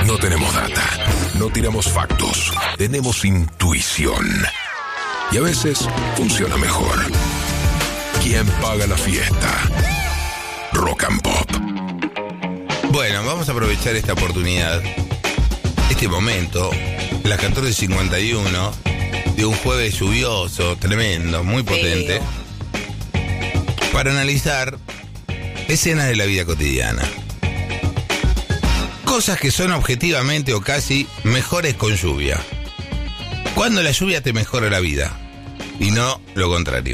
No tenemos data, no tiramos factos, tenemos intuición. Y a veces funciona mejor. ¿Quién paga la fiesta? Rock and Pop. Bueno, vamos a aprovechar esta oportunidad, este momento, las 14:51 de un jueves lluvioso, tremendo, muy potente, para analizar escenas de la vida cotidiana. Cosas que son objetivamente o casi mejores con lluvia. Cuando la lluvia te mejora la vida y no lo contrario.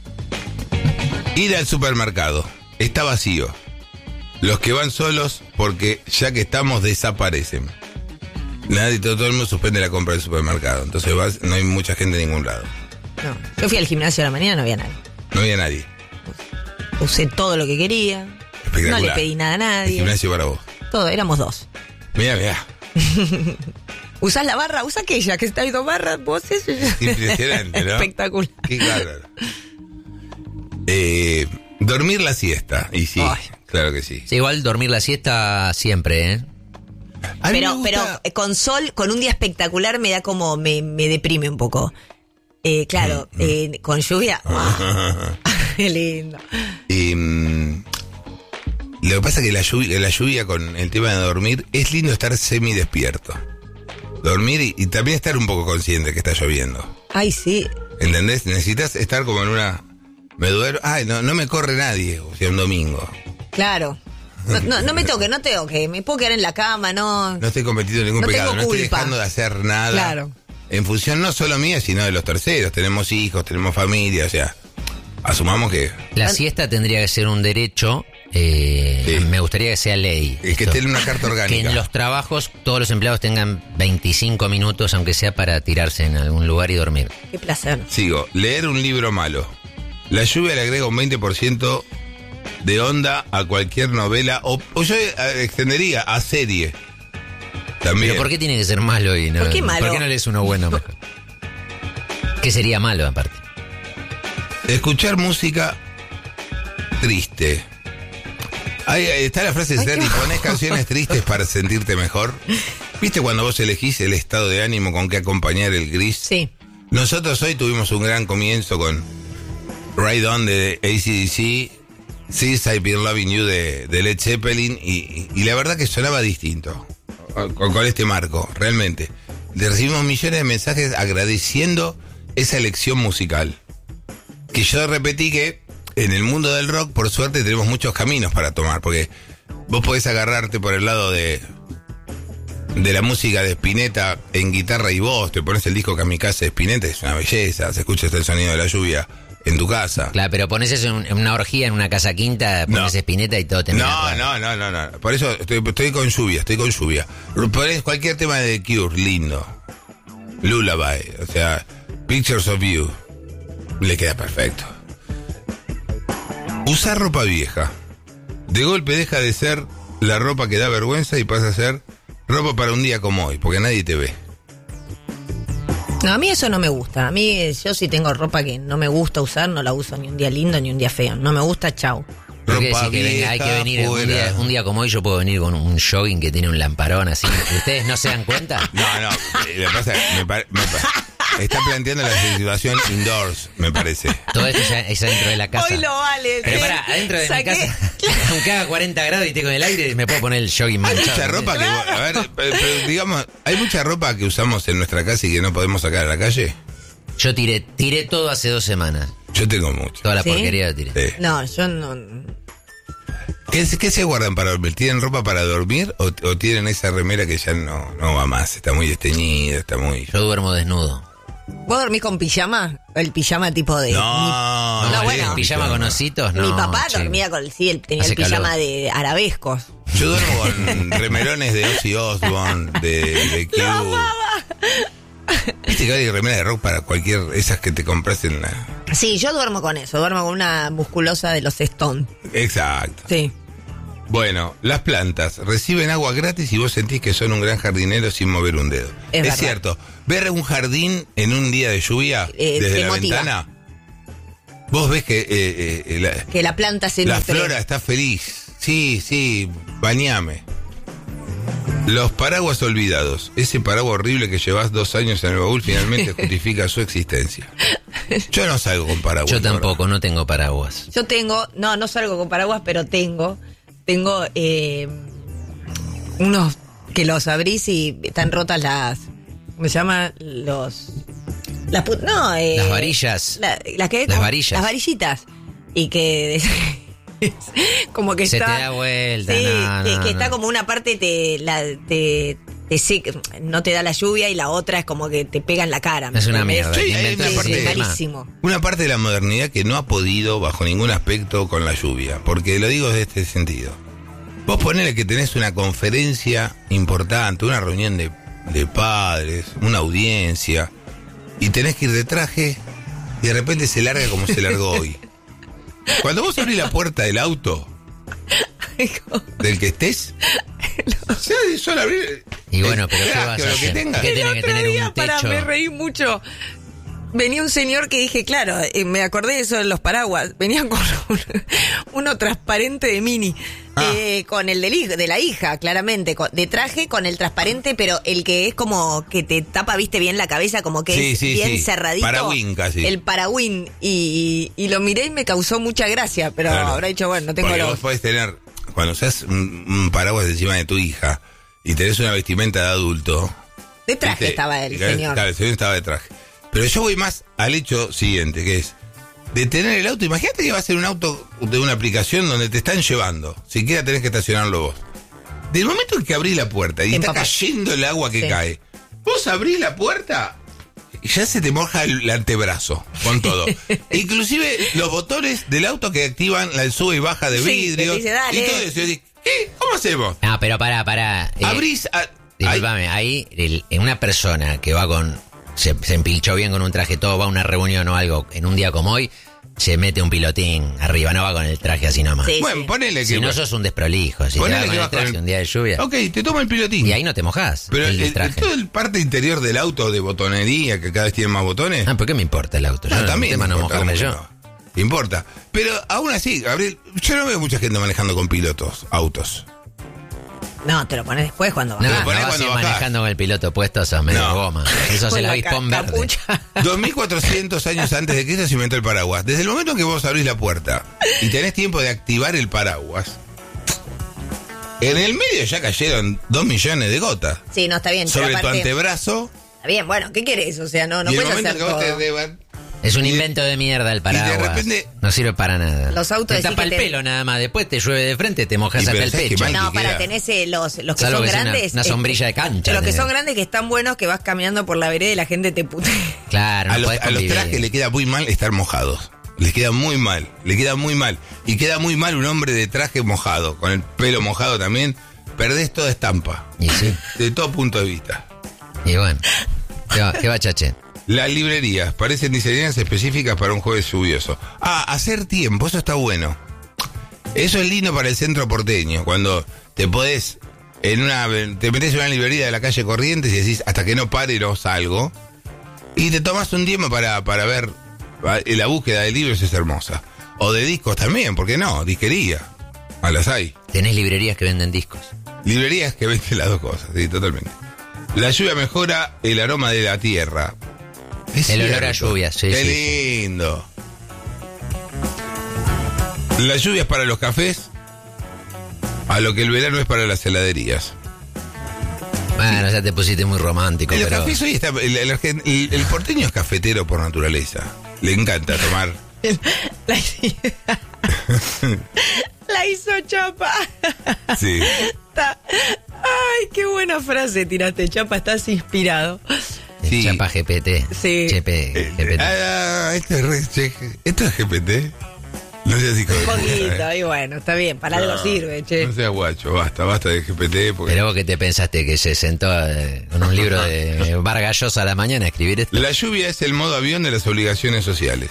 Ir al supermercado, está vacío. Los que van solos, porque ya que estamos, desaparecen. Nadie, todo el mundo suspende la compra del supermercado. Entonces no hay mucha gente en ningún lado. No, yo fui al gimnasio a la mañana, no había nadie. No había nadie. Usé todo lo que quería. Espectacular. No le pedí nada a nadie. El gimnasio para vos. Todo, éramos 2. Mirá. ¿Usás la barra? ¿Usa aquella que está viendo barra? ¿Vos eso? Impresionante, ¿no? Espectacular. Qué bárbaro. Dormir la siesta. Y sí, ay, claro que sí. Sí, igual dormir la siesta siempre, ¿eh? Pero con sol, con un día espectacular me da como, me deprime un poco. Claro, con lluvia. Qué lindo. Lo que pasa es que la lluvia con el tema de dormir, es lindo estar semidespierto. Dormir y también estar un poco consciente que está lloviendo. Ay, sí. ¿Entendés? Necesitas estar como en una... Me duermo... Ay, no me corre nadie, o sea, un domingo. Claro. No me toque, me puedo quedar en la cama, no estoy cometiendo ningún pecado, no estoy dejando de hacer nada. Claro. En función no solo mía, sino de los terceros. Tenemos hijos, tenemos familia, o sea, asumamos que... La siesta tendría que ser un derecho, sí. Me gustaría que sea ley. Es que esté en una carta orgánica. Que en los trabajos todos los empleados tengan 25 minutos, aunque sea para tirarse en algún lugar y dormir. Qué placer. Sigo, leer un libro malo. La lluvia le agrega un 20% de onda a cualquier novela, o yo extendería a serie. También. ¿Pero por qué tiene que ser malo? ¿Por qué malo? ¿Por qué no lees uno bueno mejor? ¿Qué sería malo aparte? Escuchar música triste. Ahí está la frase de Sergi, ponés canciones tristes para sentirte mejor. ¿Viste cuando vos elegís el estado de ánimo con que acompañar el gris? Sí. Nosotros hoy tuvimos un gran comienzo con Ride On de AC/DC, Since I've Been Loving You de Led Zeppelin, y la verdad que sonaba distinto con este marco, realmente. Le recibimos millones de mensajes agradeciendo esa elección musical. Que yo repetí que en el mundo del rock, por suerte, tenemos muchos caminos para tomar, porque vos podés agarrarte por el lado de la música de Spinetta en guitarra y voz, te pones el disco Kamikaze de Spinetta, es una belleza, se escucha hasta el sonido de la lluvia en tu casa. Claro, pero pones eso en una orgía, en una casa quinta, pones Spinetta y todo te mira. No. Por eso estoy con lluvia. Pones cualquier tema de The Cure, lindo. Lullaby, o sea, Pictures of You, le queda perfecto. Usar ropa vieja. De golpe deja de ser la ropa que da vergüenza y pasa a ser ropa para un día como hoy, porque nadie te ve. No, a mí eso no me gusta. A mí, yo si tengo ropa que no me gusta usar, no la uso ni un día lindo ni un día feo. No me gusta, chau. Ropa vieja, hay que venir un día como hoy. Yo puedo venir con un jogging que tiene un lamparón así. ¿Ustedes no se dan cuenta? No. Lo que pasa está planteando la situación indoors, me parece. Todo esto ya es adentro de la casa. Hoy lo vale. Pero para, adentro de mi casa, aunque haga 40 grados y esté con el aire, me puedo poner el jogging manchado. Hay mucha ropa que... A ver, pero digamos, ¿hay mucha ropa que usamos en nuestra casa y que no podemos sacar a la calle? Yo tiré todo hace 2 semanas. Yo tengo mucho. Toda la porquería la tiré. Sí. No, yo no... ¿Qué se guardan para dormir? ¿Tienen ropa para dormir o tienen esa remera que ya no va más? Está muy desteñida, está muy... Yo duermo desnudo. ¿Vos dormís con pijama? El pijama tipo de... No, bueno. ¿Pijama con ositos? No. Mi papá chico. dormía tenía el pijama de arabescos. Yo duermo con remerones de Ozzy Osbourne, de Cube. ¡Lo amaba! ¿Viste que hay remeras de rock para cualquier... esas que te compras en la... Sí, yo duermo con eso. Duermo con una musculosa de los Stone. Exacto. Sí. Bueno, las plantas reciben agua gratis y vos sentís que son un gran jardinero sin mover un dedo. Es cierto. Ver un jardín en un día de lluvia desde la ventana, vos ves que la planta se la nutre. flora está feliz. Sí, bañame. Los paraguas olvidados. Ese paraguas horrible que llevas 2 años en el baúl finalmente justifica su existencia. Yo no salgo con paraguas. Yo tampoco, no tengo paraguas. Yo tengo, no salgo con paraguas, pero tengo unos que los abrís y están rotas las, ¿cómo se llama? Las varillas. Las varillitas. Y que como que se está, te da vuelta. sí, No, que está como una parte te seca, no te da la lluvia y la otra es como que te pega en la cara. Es una mierda. Sí, hay una parte, malísimo. Una parte de la modernidad que no ha podido bajo ningún aspecto con la lluvia, porque lo digo desde este sentido. Vos ponele que tenés una conferencia importante, una reunión de padres, una audiencia, y tenés que ir de traje y de repente se larga como se largó hoy. Cuando vos abrís la puerta del auto del que estés, solo abrir. Y bueno, pero ¿qué vas a hacer? ¿Qué tiene que tener un techo? Me reí mucho. Venía un señor que dije, claro, me acordé de eso de los paraguas. Venían con uno transparente de Mini. Con el de la hija, claramente. De traje con el transparente, pero el que es como que te tapa, viste, bien la cabeza, como que es bien cerradito. Paragüín casi. El paragüín. Y lo miré y me causó mucha gracia, pero claro. Habrá dicho, bueno, no tengo porque los... vos podés tener, cuando seas un paraguas encima de tu hija y tenés una vestimenta de adulto. De traje estaba el señor. Claro, el señor estaba de traje. Pero yo voy más al hecho siguiente, que es de tener el auto. Imagínate que va a ser un auto de una aplicación donde te están llevando. Siquiera tenés que estacionarlo vos. Del momento en que abrís la puerta y está cayendo el agua que cae, vos abrís la puerta y ya se te moja el antebrazo con todo. Inclusive los botones del auto que activan la sube y baja de vidrio. Dice, dale. Y todo eso. ¿Qué? ¿Cómo hacemos? No, pero pará. Abrís... Disculpame, ahí una persona que va con... Se empilchó bien con un traje, todo va a una reunión o algo, en un día como hoy, se mete un pilotín arriba, no va con el traje así nomás. Sí, bueno, ponele que... Si no sos un desprolijo, si te vas con el traje un día de lluvia. Ok, te toma el pilotín. Y ahí no te mojás. Pero traje. todo el parte interior del auto de botonería, que cada vez tiene más botones... ¿Por qué me importa el auto? No, también el tema no mojarme yo. No. Importa. Pero aún así, Gabriel, yo no veo mucha gente manejando con pilotos, autos. No, te lo pones después cuando No, bajás. no vas a ir manejando con el piloto puesto, sos medio goma. Eso se la avispón verde. 2400 años antes de Cristo se inventó el paraguas. Desde el momento que vos abrís la puerta y tenés tiempo de activar el paraguas, en el medio ya cayeron 2 millones de gotas. Sí, no, está bien. Sobre aparte, tu antebrazo. Está bien, bueno, ¿qué querés? O sea, no y puedes el momento hacer que vos todo. te deban, Es un invento de mierda el paraguas. Y de repente... No sirve para nada. Los autos te tapa el pelo nada más. Después te llueve de frente, te mojas hasta el pecho. No, tenés los que Salvo son que sea grandes. una sombrilla de cancha. Los que son grandes que están buenos, que vas caminando por la vereda y la gente te putea. Claro, a los trajes le queda muy mal estar mojados. Les queda muy mal. Y queda muy mal un hombre de traje mojado, con el pelo mojado también. Perdés toda estampa. Y sí. De todo punto de vista. Y bueno, ¿qué va, chache? Las librerías parecen diseñadas específicas para un jueves lluvioso. Hacer tiempo, eso está bueno. Eso es lindo para el centro porteño, cuando te podés te metés en una librería de la calle Corrientes y decís, hasta que no pare no salgo. Y te tomas un tiempo para ver, la búsqueda de libros es hermosa. O de discos también, ¿por qué no? Disquería, a las hay. Tenés librerías que venden discos. Librerías que venden las dos cosas, sí, totalmente. La lluvia mejora el aroma de la tierra. El olor a lluvia, sí. Qué lindo. La lluvia es para los cafés, a lo que el verano es para las heladerías. Bueno, ya te pusiste muy romántico. En los pero... cafés hoy está... El porteño es cafetero por naturaleza. Le encanta tomar... La hizo Chapa. Sí. Ay, qué buena frase tiraste, Chapa, estás inspirado. Sí. Chapa GPT. Sí. GPT. Esto es GPT. No seas hijo de puta, poquito, y bueno, está bien, para algo sirve, che. No seas guacho, basta de GPT. Porque... Pero vos que te pensaste que se sentó con un libro de Vargas Llosa a la mañana a escribir esto. La lluvia es el modo avión de las obligaciones sociales.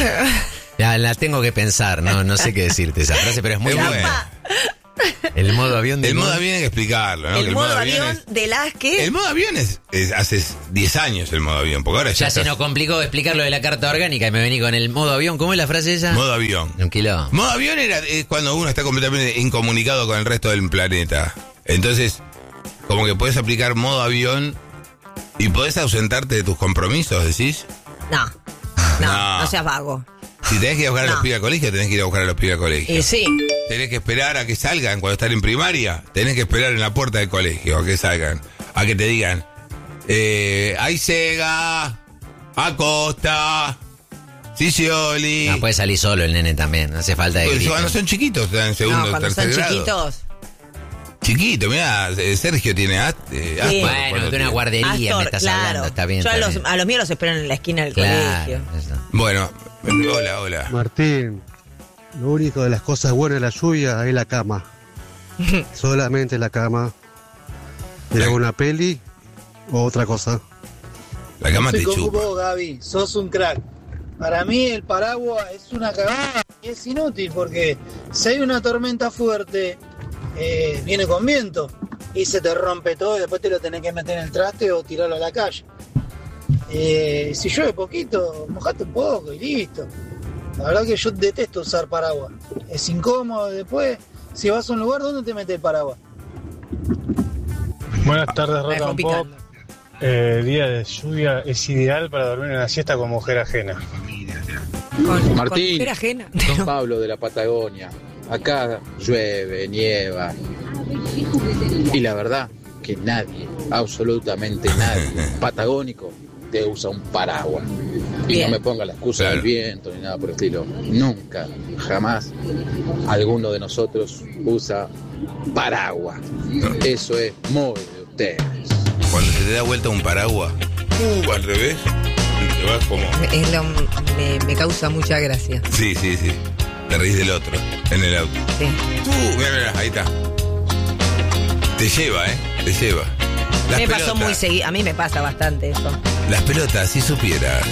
La tengo que pensar, no sé qué decirte esa frase, pero es muy buena. El modo modo avión de El modo modo- avión hay que explicarlo, ¿no? Que El modo avión es- de las que... El modo avión es hace 10 años el modo avión, porque ahora Ya se estás- nos complicó explicar lo de la carta orgánica y me vení con el modo avión. ¿Cómo es la frase esa? Modo avión. Un kilo. Modo avión es cuando uno está completamente incomunicado con el resto del planeta. Entonces, como que podés aplicar modo avión y podés ausentarte de tus compromisos, ¿decís? No seas vago. Si tenés que ir a buscar a los No. pibes al colegio, tenés que ir a buscar a los pibes al colegio. Y sí. Tenés que esperar a que salgan cuando están en primaria. Tenés que esperar en la puerta del colegio a que salgan. A que te digan, hay Sega, Acosta, Sicioli. No, puede salir solo el nene también. No hace falta de Pues, grito. cuando son chiquitos, están en segundo No, o cuando tercer son grado. chiquitos. Chiquito, mirá, Sergio tiene Astor. Bueno, de una guardería me Astor, estás claro. hablando. Está bien. Yo está a bien. los míos los esperan en la esquina del Claro. colegio. eso. Bueno, hola. Martín, lo único de las cosas buenas de la lluvia es la cama. Solamente la cama. Era una peli o otra cosa. La cama te Estoy con chupa. vos, Gaby, sos un crack. Para mí el paraguas es una cagada y es inútil porque si hay una tormenta fuerte, viene con viento y se te rompe todo y después te lo tenés que meter en el traste o tirarlo a la calle. Si llueve poquito, mojate un poco y listo. La verdad que yo detesto usar paraguas. Es incómodo después. Si vas a un lugar, ¿dónde te metes el paraguas? Buenas tardes, Rock Dejo and Pop. picando. Día de lluvia es ideal para dormir en la siesta con mujer ajena. Con Martín. mujer ajena. Don Pablo de la Patagonia. Acá llueve, nieva. Y la verdad que nadie, absolutamente nadie, patagónico, te usa un paraguas. Y Bien. no me ponga la excusa Claro. del viento ni nada por el estilo. Nunca, jamás, alguno de nosotros usa paraguas. Eso es muy de ustedes. Cuando se te da vuelta un paraguas, al revés, y te vas como... Me causa mucha gracia. Sí. Te reís del otro, en el auto. Sí. Mira, ahí está. Te lleva, Te lleva. Las Me pasó pelotas. muy seguido. A mí me pasa bastante eso. Las pelotas, si supieras.